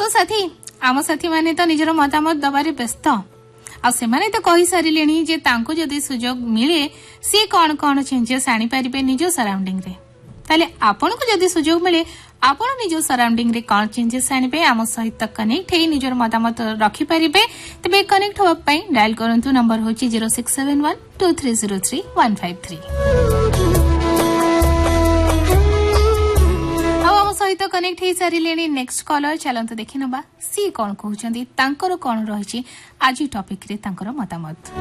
साथी आम साथी माने तो निजर मतामत दबारे व्यस्त आ सेमाने तो कहि सारिलेनी जे तांको जदि सुजोग मिले सी कौन कौन चेंजेस आनी पारिबे निजो सराउंडिंग रे ताले आपन को जदि सुजोग मिले आपण निजो सराउंडिंग रे कौन चेंजेस आनिबे आम सहित कनेक्ट हे निजर मतामत रखि पारिबे तबे कनेक्ट होबा पई डायल करंतु नंबर होची 06712303 सहित कनेक्ट हो सारे नेक्स्ट कॉलर चलते देखि नबा सी कौन कहउछंती तांकर कौन रहिछि आज टॉपिक रे तांकर मतामत।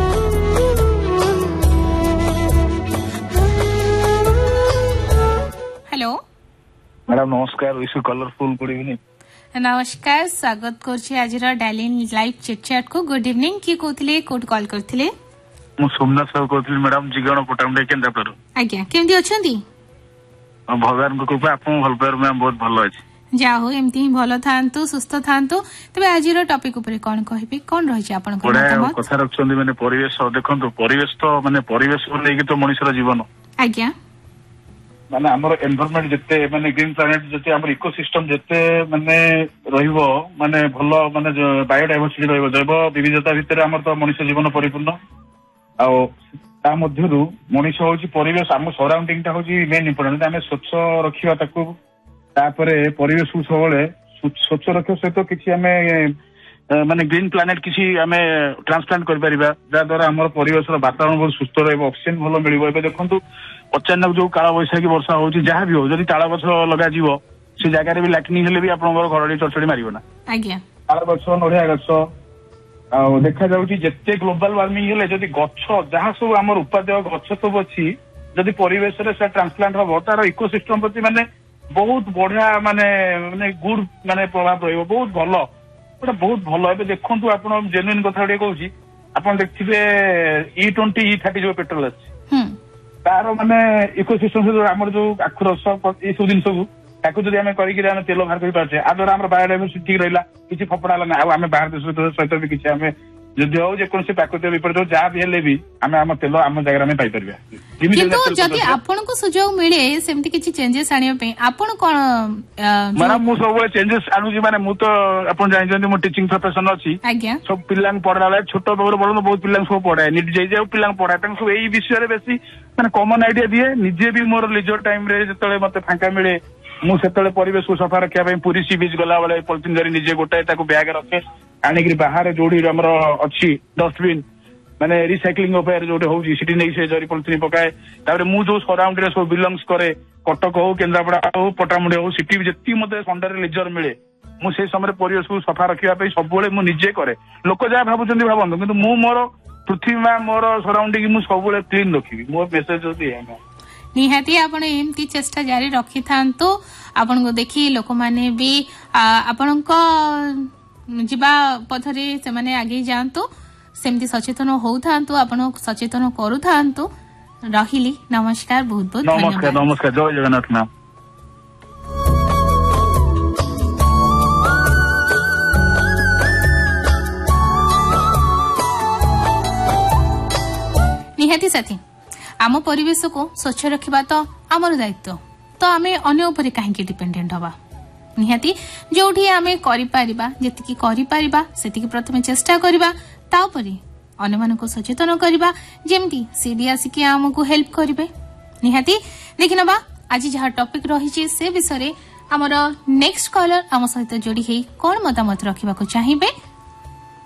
हेलो मैडम नमस्कार विश कलरफुल गुड इवनिंग। नमस्कार स्वागत करछि आज रो डायलिन लाइव चिट चैट को। गुड इवनिंग की कहथिले कोड कॉल करथिले मु सोमनाथ साहब कहथिले मैडम जिगण पटामडे केंद्रापड़। आज्ञा केमदी अछंती? भगवान को कृपा आपन भल पर मैं बहुत भल अछि। जा हो एमती ही भल थांतु सुस्थ थांतु। तबे आज रो टॉपिक ऊपर कोन कहबी कोन रहि छै आपन को मतामत? कथा रखछंदी माने परिवेश देखंतु परिवेश तो माने परिवेश को लेके तो मनुष्यर जीवन। आज्ञा माने हमर एनवायरनमेंट जते माने ग्रीन प्लैनेट जते हमर इकोसिस्टम जते माने रहिबो माने भल माने बायोडायवर्सिटी रहिबो जैव विविधता भितर हमर तो मनुष्य जीवन परिपूर्ण आ ता मध्यरु मनुष्य होची परिवेश आम सराउंडिंग ता होची मेन इंपोर्टेंट आमे स्वच्छ रखिबा ताकू तापरे परिवेश को सबले स्वच्छ रखियो सहित किछि आमे माने ग्रीन प्लैनेट किछि आमे ट्रांसप्लांट कर परिबा जा द्वारा हमर परिवेश रो वातावरण बहुत सुस्थ रहबो ऑक्सीजन भलो मिलिबो। एबे देखंतु अचानक जो काला बैसाखी वर्षा होची जहा भी हो जदी ताला गछ लगा जीवो से जगह रे भी लाइटनिंग हेले भी आपनकर घरडी चरचडी मारिबो ना। आज्ञा ताला गछ नडिया गछ आ देखा जाउची जत्ते ग्लोबल वार्मिंग हेले जदी गछ जहा सब हमर उपादेय गछ सब अछि जदी परिवेश रे से ट्रांसप्लांट हो तार इकोसिस्टम प्रति माने बहुत बढ़िया माने माने गुड माने प्रभाव रहइबो बहुत भलो ओटा बहुत भलो। एबे देखंतु आपण जेन्युइन कथा रे कहूची आपण देखथिबे E20 E30 जो पेट्रोल अछि तार माने इकोसिस्टम से हमर जो आखु रस ए सब दिन सब ताकू जदी हमें करी कि हमें तेल बाहर करि पाछे आ द्वारा हमर बायोडायवर्सिटी ठीक रहला किछि फपडा लना आ हमें बाहर देश सहित भी किछि हमें जदि हो जे कोनसे प्राकृतिक विपर्य जहा भी हेले भी हमें हम तेल हम जगह में पाई परबा। किंतु जदि आपन को सुजोग मिले सेमति किछि चेंजेस आनियो पे आपन कोन माने मु सब चेंजेस आनुजी माने मु तो आपन जानि जंदी मु टीचिंग प्रोफेशन अछि। आज्ञा सब पिल्लांग पढला ले छोट बड़ बड़ बहुत पिल्लांग सब पढाय निट जाई जाऊ पिल्लांग पढाय तंग सब एई विषय रे बेसी माने कॉमन आईडिया दिए निजे भी मोर लीजर टाइम रे जतले मते फांका मिले मु सेतले परिवेश को सफा रखिया पे पूरी सी बीच गला वाले पॉलिथिन जरी निजे गोटाए ताको बैग रखे आनिकरी बाहर जोड़ी हमर अछि डस्टबिन माने रिसाइक्लिंग अफेयर जोटे होउची सिटी नै से जरी पॉलिथिन पकाए तारे मु जो सराउंड रे सब बिलोंग्स करे कटक हो केंद्रापड़ा हो पटामुंडे हो सिटी जत्ती मते संडर लेजर मिले मु से समय परिवेश को सफा रखिया पे सब बेले मु निजे करे लोक जा भाबुचंदी भाबंदो किंतु मु मोर पृथ्वी मा मोर सराउंडिंग मु सब बेले क्लीन रखिबी मोर मेसेज होती है निहाती आपण एमती चेष्टा जारी रखि थांतो आपण को देखि लोक माने भी आपण को जीवा पथरे से माने आगे जानतो सेमती सचेतन हो थांतो आपण सचेतन करू थांतो रहिली। नमस्कार बहुत बहुत नमस्कार नमस्कार जय जगन्नाथ मैम। निहाती साथी आम परिवेश को स्वच्छ रखिबा तो आमर दायित्व तो आमे अन्य ऊपर काहेकि डिपेंडेंट हवा निहाती जोठी आमे करि परिबा जतिकी करि परिबा सेतिकी प्रथमे चेष्टा करिबा तापरे अन्य मानको सचेतन करिबा जेमती सीडी आसिकी आमको हेल्प करिवे। निहाती देखिनबा आज जहा टॉपिक रहिछि से विषय रे हमर नेक्स्ट कॉलर आम सहित जोड़ी हे कोन मतामत रखिबा को चाहिबे